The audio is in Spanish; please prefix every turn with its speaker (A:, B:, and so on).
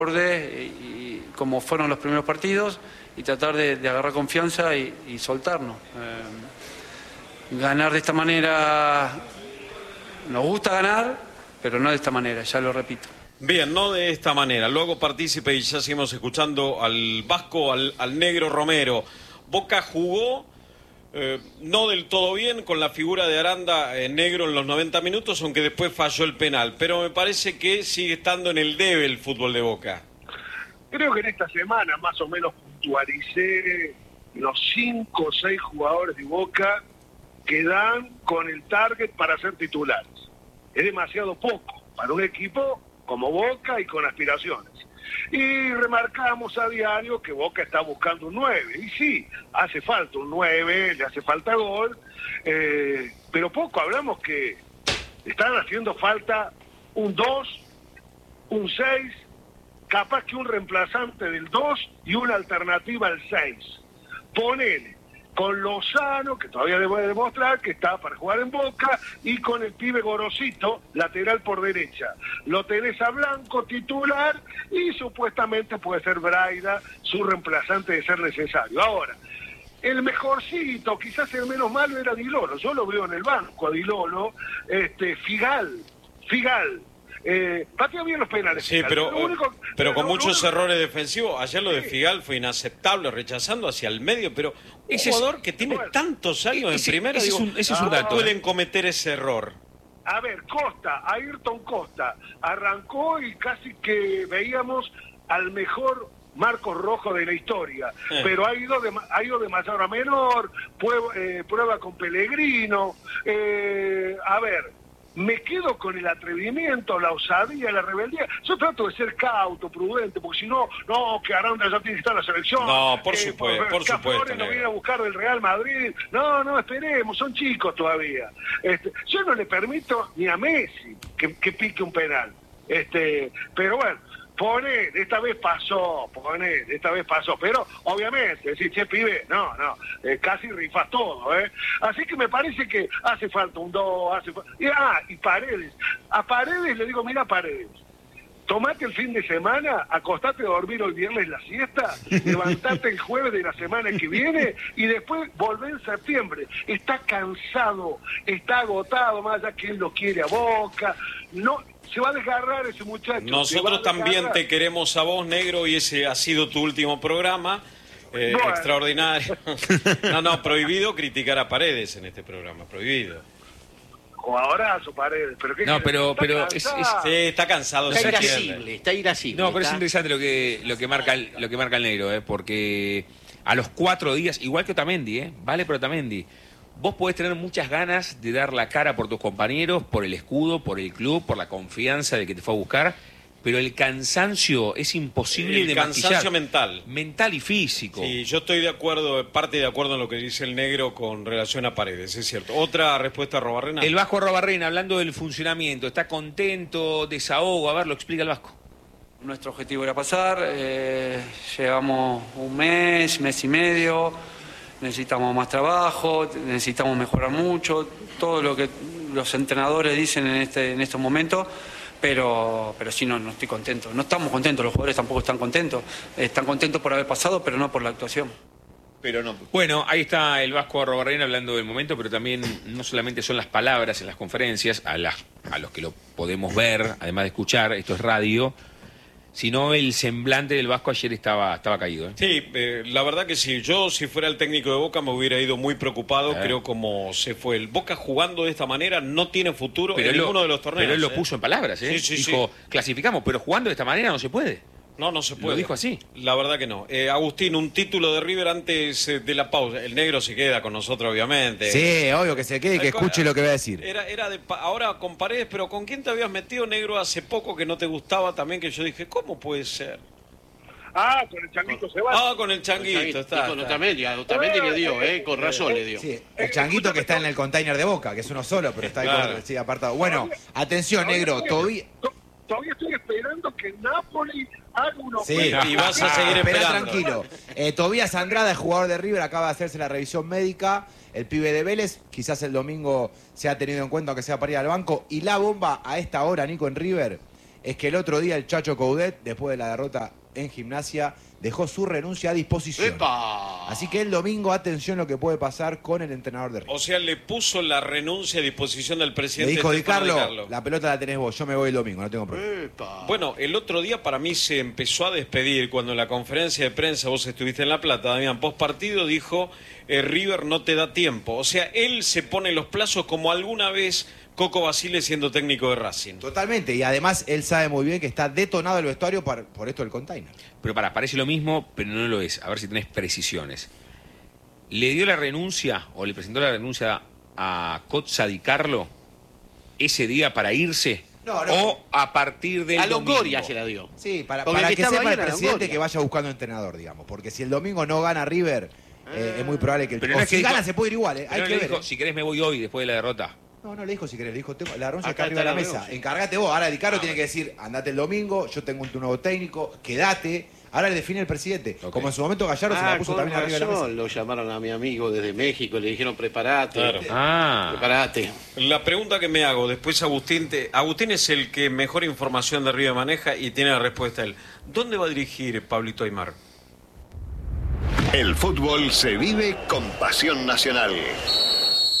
A: y como fueron los primeros partidos y tratar de agarrar confianza y soltarnos. Ganar de esta manera, nos gusta ganar, pero no de esta manera, ya lo repito.
B: Bien, no de esta manera. Luego partícipe y ya seguimos escuchando al Vasco, al Negro Romero. Boca jugó no del todo bien con la figura de Aranda Negro en los 90 minutos, aunque después falló el penal. Pero me parece que sigue estando en el debe el fútbol de Boca.
C: Creo que en esta semana más o menos puntualicé los 5 o 6 jugadores de Boca que dan con el target para ser titulares. Es demasiado poco para un equipo como Boca y con aspiraciones. Y remarcamos a diario que Boca está buscando un 9. Y sí, hace falta un 9, le hace falta gol, pero poco hablamos que están haciendo falta un 2, un 6, capaz que un reemplazante del 2 y una alternativa al 6. Ponele con Lozano, que todavía debe demostrar que está para jugar en Boca, y con el pibe Gorosito, lateral por derecha. Lo tenés a Blanco titular y supuestamente puede ser Braida su reemplazante de ser necesario. Ahora, el mejorcito, quizás el menos malo era Di Lolo. Yo lo veo en el banco a Di Lolo. Figal. Pateó bien los penales.
B: Sí, pero con muchos errores defensivos. Ayer lo de Figal fue inaceptable, rechazando hacia el medio, pero un jugador que tiene tantos años en primera,
D: ese es un dato.
B: Pueden cometer ese error.
C: A ver, Ayrton Costa, arrancó y casi que veíamos al mejor Marcos Rojo de la historia, pero ha ido de mayor a menor, prueba con Pellegrino. A ver, me quedo con el atrevimiento, la osadía, la rebeldía. Yo trato de ser cauto, prudente, porque si no, que Aranda ya tiene que estar en la selección.
B: No, por supuesto.
C: No viene a buscar del Real Madrid. No, esperemos, son chicos todavía. Yo no le permito ni a Messi que pique un penal. Pero bueno, esta vez pasó, pero obviamente, decir, che, pibe, casi rifas todo, Así que me parece que hace falta un 2, y Paredes. A Paredes le digo, mira Paredes, tomate el fin de semana, acostate a dormir el viernes la siesta, levantate el jueves de la semana que viene y después volvé en septiembre. Está cansado, está agotado, más allá que él lo quiere a Boca, se va a desgarrar ese muchacho.
B: Nosotros también te queremos a vos, Negro, y ese ha sido tu último programa. Extraordinario. Prohibido criticar a Paredes en este programa, prohibido.
C: Jugadorazo Paredes,
D: pero
B: está cansado.
E: Está irascible.
D: No, pero es interesante lo que marca el Negro, porque a los 4 días, igual que Otamendi, vale por Otamendi, vos podés tener muchas ganas de dar la cara por tus compañeros, por el escudo, por el club, por la confianza de que te fue a buscar, pero el cansancio es imposible de maquillar.
B: El cansancio mental.
D: Mental y físico.
B: Sí, yo estoy de acuerdo en lo que dice el Negro con relación a Paredes, es cierto. ¿Otra respuesta a Robarrena?
D: El Vasco Robarrena, hablando del funcionamiento, ¿está contento, desahogo? A ver, lo explica el Vasco.
A: Nuestro objetivo era pasar, llevamos un mes y medio, necesitamos más trabajo, necesitamos mejorar mucho, todo lo que los entrenadores dicen en estos momentos, pero sí, no estoy contento. No estamos contentos, los jugadores tampoco están contentos. Están contentos por haber pasado, pero no por la actuación.
D: Pero no. Bueno, ahí está el Vasco Robarrena hablando del momento, pero también no solamente son las palabras en las conferencias, a los que lo podemos ver, además de escuchar, esto es radio, sino el semblante del Vasco ayer estaba caído.
B: Sí, la verdad que sí. Yo, si fuera el técnico de Boca, me hubiera ido muy preocupado. Creo como se fue. El Boca jugando de esta manera no tiene futuro en ninguno de los torneos.
D: Pero él lo puso en palabras, Dijo, clasificamos, pero jugando de esta manera no se puede.
B: No se puede.
D: Lo dijo así.
B: La verdad que no. Agustín, un título de River antes de la pausa. El Negro se queda con nosotros, obviamente.
F: Sí, obvio que se quede y que escuche lo que va a decir.
B: Ahora con Paredes, pero ¿con quién te habías metido, Negro, hace poco que no te gustaba también? Que yo dije, ¿cómo puede ser?
C: Con el Changuito Sebastián.
B: Con el Changuito, está.
E: Y con Otamendi le dio, con razón le dio.
F: Sí, el Changuito que está en el container de Boca, que es uno solo, pero está ahí apartado. Bueno, atención, Negro, todavía
C: estoy esperando que Napoli haga uno.
F: Sí,
B: y vas a seguir esperando.
F: Tranquilo. Tobías Andrada, el jugador de River, acaba de hacerse la revisión médica. El pibe de Vélez, quizás el domingo se ha tenido en cuenta, aunque sea para ir al banco. Y la bomba a esta hora, Nico, en River, es que el otro día el Chacho Coudet, después de la derrota en Gimnasia, dejó su renuncia a disposición.
E: ¡Epa!
F: Así que el domingo, atención lo que puede pasar con el entrenador de River.
B: O sea, le puso la renuncia a disposición del
F: Le
B: presidente.
F: dijo, Di
B: Stefano
F: Carlo, la pelota la tenés vos, yo me voy el domingo, no tengo problema.
E: ¡Epa!
B: Bueno, el otro día para mí se empezó a despedir cuando en la conferencia de prensa, vos estuviste en La Plata, Damián, post partido dijo, River no te da tiempo. O sea, él se pone los plazos como alguna vez Coco Basile siendo técnico de Racing.
F: Totalmente, y además él sabe muy bien que está detonado el vestuario por esto del container.
D: Pero parece lo mismo, pero no lo es. A ver si tenés precisiones. ¿Le dio la renuncia o le presentó la renuncia a Cozza Di Carlo ese día para irse?
F: No.
D: ¿O a partir del
E: A
D: domingo?
E: Longoria se la dio.
F: Sí, para
E: Porque el
F: que
E: que estaba
F: sepa
E: ahí
F: el
E: era
F: presidente
E: Longoria.
F: que vaya buscando entrenador, digamos. Porque si el domingo no gana River, es muy probable que el
D: Pero no
F: o
D: es que
F: si
D: dijo-
F: gana se puede ir igual,
D: Pero
F: hay
D: no
F: que
D: le
F: ver.
D: dijo, si querés me voy hoy después de la derrota.
F: No, le dijo si querés, le dijo, la renuncia está
E: Acá
F: arriba de
E: está
F: la
E: la
F: mesa.
E: renuncia.
F: Encárgate vos. Ahora Di Carlo tiene que decir, andate el domingo, yo tengo un nuevo técnico, quédate. Ahora le define el presidente.
D: Ok.
F: Como en su momento Gallardo se la puso
E: con
F: también arriba de la mesa.
E: razón, lo llamaron a mi amigo desde México, le dijeron preparate.
B: Claro.
E: Preparate.
B: La pregunta que me hago, después Agustín, Agustín es el que mejor información de River maneja y tiene la respuesta él. ¿Dónde va a dirigir Pablito Aimar?
G: El fútbol se vive con pasión nacional.